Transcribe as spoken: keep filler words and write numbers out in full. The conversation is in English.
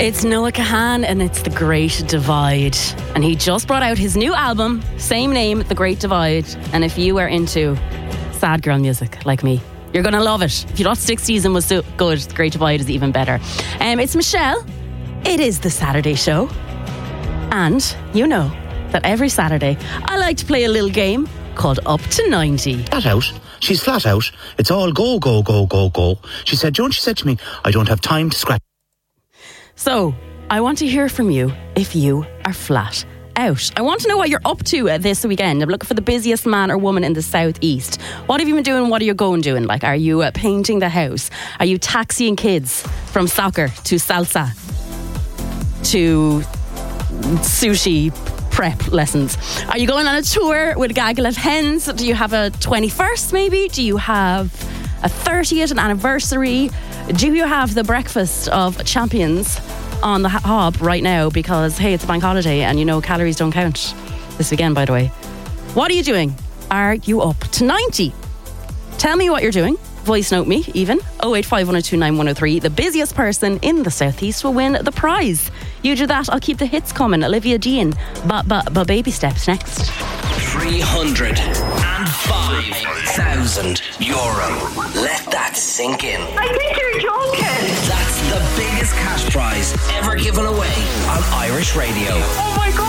It's Noah Kahan and it's The Great Divide. And he just brought out his new album, same name, The Great Divide. And if you are into sad girl music like me, you're going to love it. If you thought sixties and was so good, The Great Divide is even better. Um, it's Michelle. It is the Saturday show. And you know that every Saturday I like to play a little game called Up to ninety. Flat out. She's flat out. It's all go, go, go, go, go. She said, Joan, she said to me, I don't have time to scratch. So, I want to hear from you if you are flat out. I want to know what you're up to uh, this weekend. I'm looking for the busiest man or woman in the southeast. What have you been doing? What are you going doing? Like, are you uh, painting the house? Are you taxiing kids from soccer to salsa to sushi prep lessons? Are you going on a tour with a gaggle of hens? Do you have a twenty-first maybe? Do you have a thirtieth, an anniversary? Do you have the breakfast of champions on the hob right now because, hey, it's a bank holiday and you know calories don't count this weekend, by the way? What are you doing? Are you up to ninety? Tell me what you're doing. Voice note me, even. oh eight five, one oh two, nine one oh three. The busiest person in the southeast will win the prize. You do that, I'll keep the hits coming. Olivia Dean, but but but baby steps next. three hundred five thousand euro. Let that sink in. I think you're joking. That's the biggest cash prize ever given away on Irish Radio. Oh my God.